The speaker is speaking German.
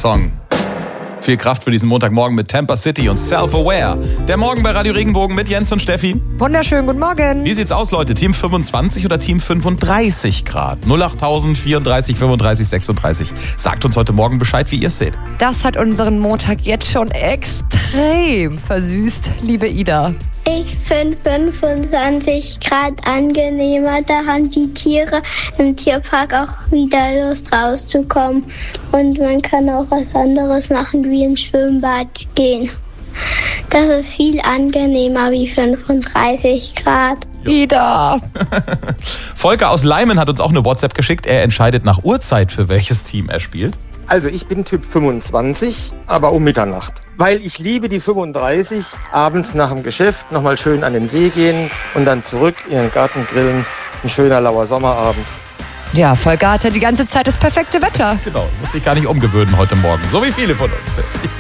Song. Viel Kraft für diesen Montagmorgen mit Tampa City und Self-Aware. Der Morgen bei Radio Regenbogen mit Jens und Steffi. Wunderschönen guten Morgen. Wie sieht's aus, Leute? Team 25 oder Team 35 Grad? 08000 34 35 36. Sagt uns heute Morgen Bescheid, wie ihr es seht. Das hat unseren Montag jetzt schon extrem versüßt, liebe Ida. Ich finde 25 Grad angenehmer. Da haben die Tiere im Tierpark auch wieder Lust rauszukommen. Und man kann auch was anderes machen, wie ins Schwimmbad gehen. Das ist viel angenehmer wie 35 Grad. Ida. Volker aus Leimen hat uns auch eine WhatsApp geschickt. Er entscheidet nach Uhrzeit, für welches Team er spielt. Also ich bin Typ 25, aber um Mitternacht. Weil ich liebe die 35, abends nach dem Geschäft nochmal schön an den See gehen und dann zurück in den Garten grillen. Ein schöner lauer Sommerabend. Ja, Volker hat ja die ganze Zeit das perfekte Wetter. Genau, muss sich gar nicht umgewöhnen heute Morgen. So wie viele von uns.